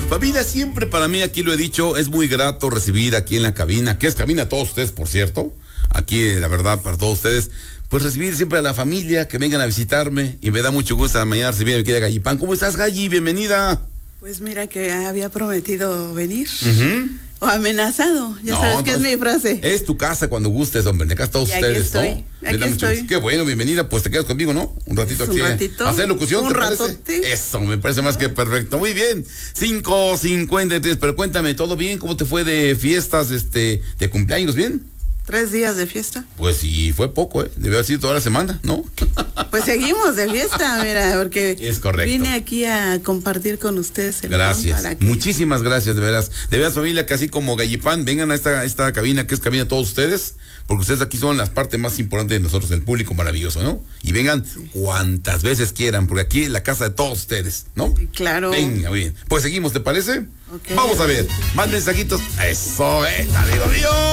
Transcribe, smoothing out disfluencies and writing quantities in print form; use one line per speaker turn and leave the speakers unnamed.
Familia, siempre para mí, aquí lo he dicho, es muy grato recibir aquí en la cabina, que es cabina a todos ustedes, por cierto. Aquí, la verdad, para todos ustedes, pues recibir siempre a la familia, que vengan a visitarme, y me da mucho gusto esta mañana recibir a mi querida Gallipán. ¿Cómo estás, Galli? Bienvenida.
Pues mira que había prometido venir. O amenazado, ya
No,
sabes que es mi frase.
Es tu casa cuando gustes, hombre, de casa todos
Y aquí
ustedes,
estoy,
¿no?
aquí estoy.
Qué bueno, bienvenida, pues te quedas conmigo, ¿no? Un ratito
Un
aquí.
ratito,
¿Hacer locución,
un
te parece?
ratote.
Eso, me parece más que perfecto. Muy bien, 5:53, pero cuéntame, ¿todo bien? ¿Cómo te fue de fiestas, de cumpleaños, bien?
3 días de fiesta.
Pues sí, fue poco, Debió haber sido toda la semana, ¿no?
Pues seguimos de fiesta, mira, porque
Es correcto.
vine aquí a compartir con ustedes el
Gracias,
pan para que...
muchísimas gracias, de veras. De veras, familia, que así como Gallipán, vengan a esta cabina, que es cabina todos ustedes, porque ustedes aquí son las partes más importantes de nosotros, el público maravilloso, ¿no? Y vengan cuantas veces quieran, porque aquí es la casa de todos ustedes, ¿no?
Claro.
Venga, muy bien. Pues seguimos, ¿te parece?
Ok.
Vamos a ver, más mensajitos. Eso, amigo mío.